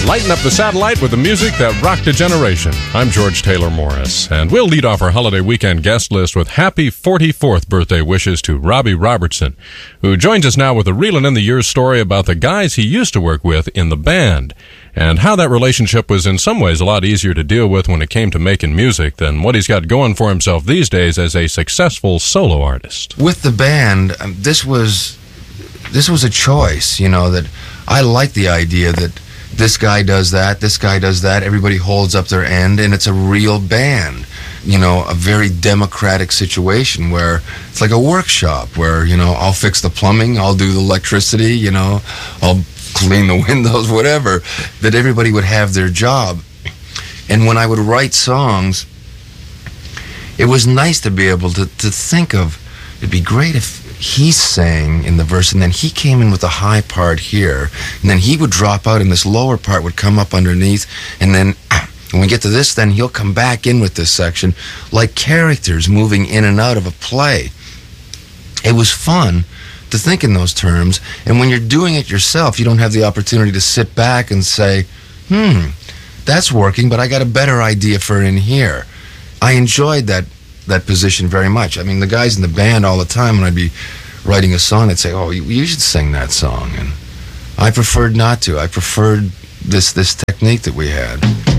Lighten up the satellite with the music that rocked a generation. I'm George Taylor Morris, and we'll lead off our holiday weekend guest list with happy 44th birthday wishes to Robbie Robertson, who joins us now with a reelin' in the years story about the guys he used to work with in the band, and how that relationship was in some ways a lot easier to deal with when it came to making music than what he's got going for himself these days as a successful solo artist. With the band, this was a choice, that I like the idea that this guy does that, this guy does that, everybody holds up their end, and it's a real band. A very democratic situation where it's like a workshop where, I'll fix the plumbing, I'll do the electricity, I'll clean the windows, whatever, that everybody would have their job. And when I would write songs, it was nice to be able to think of, it'd be great if he sang in the verse, and then he came in with a high part here, and then he would drop out, and this lower part would come up underneath, and then when we get to this, then he'll come back in with this section, like characters moving in and out of a play. It was fun to think in those terms, and when you're doing it yourself, you don't have the opportunity to sit back and say, that's working, but I got a better idea for in here. I enjoyed that position very much. I mean, the guys in the band all the time, when I'd be writing a song, they'd say, oh, you should sing that song. And I preferred not to. I preferred this technique that we had.